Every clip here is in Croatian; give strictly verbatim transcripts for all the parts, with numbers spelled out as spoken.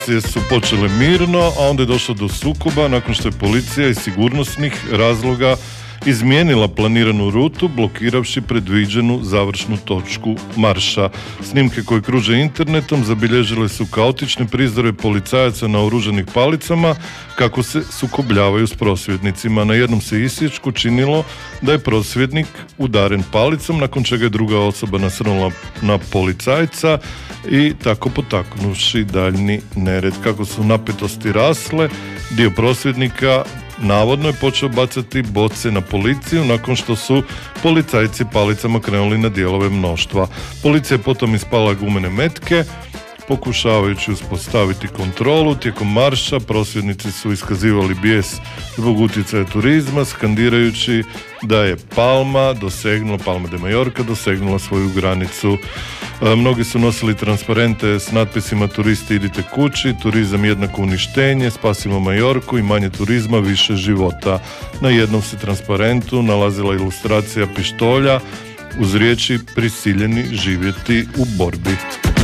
su počele mirno, a onda je došlo do sukoba nakon što je policija iz sigurnosnih razloga izmijenila planiranu rutu, blokiravši predviđenu završnu točku marša. Snimke koje kruže internetom zabilježile su kaotične prizore policajaca naoružanih palicama kako se sukobljavaju s prosvjednicima. Na jednom se isječku činilo da je prosvjednik udaren palicom, nakon čega je druga osoba nasrnula na policajca i tako potaknuši daljni nered. Kako su napetosti rasle, dio prosvjednika navodno je počeo bacati boce na policiju nakon što su policajci palicama krenuli na dijelove mnoštva. Policija je potom ispala gumene metke, pokušavajući uspostaviti kontrolu. Tijekom marša prosvjednici su iskazivali bijes zbog utjecaja turizma, skandirajući da je Palma dosegnula, Palma de Mallorca dosegnula svoju granicu. E, mnogi su nosili transparente s natpisima turisti idite kući, turizam jednako uništenje, spasimo Majorku i manje turizma, više života. Na jednom se transparentu nalazila ilustracija pištolja uz riječi prisiljeni živjeti u borbi.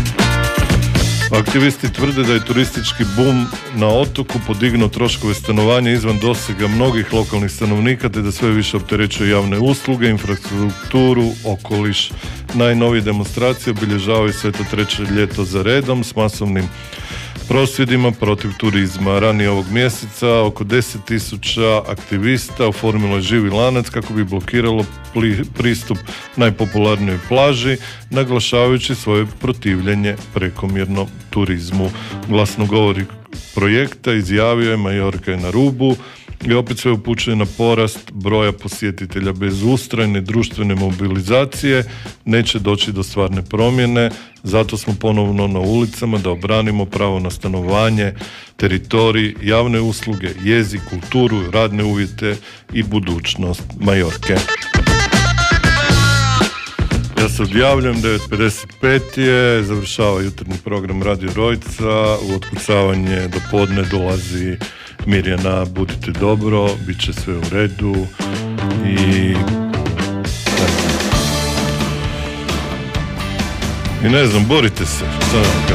Aktivisti tvrde da je turistički bum na otoku podignuo troškove stanovanja izvan dosega mnogih lokalnih stanovnika, te da sve više opterećuje javne usluge, infrastrukturu, okoliš. Najnovije demonstracije obilježavaju sve to treće ljeto za redom s masovnim prosvjedima protiv turizma. Ranije ovog mjeseca oko deset tisuća aktivista oformilo je živi lanac kako bi blokiralo pli, pristup najpopularnijoj plaži, naglašavajući svoje protivljenje prekomjernom turizmu. Glasnogovornik projekta izjavio je Majorka je na rubu i opet sve upućuje na porast broja posjetitelja. Bez ustrajne društvene mobilizacije neće doći do stvarne promjene, zato smo ponovno na ulicama da obranimo pravo na stanovanje, teritorij, javne usluge, jezik, kulturu, radne uvjete i budućnost Majorke. Ja se odjavljam, devet pedeset pet je, završava jutarnji program Radio Rojca, u otkucavanje do podne dolazi Mirjana, budite dobro, bit će sve u redu i i ne znam, borite se.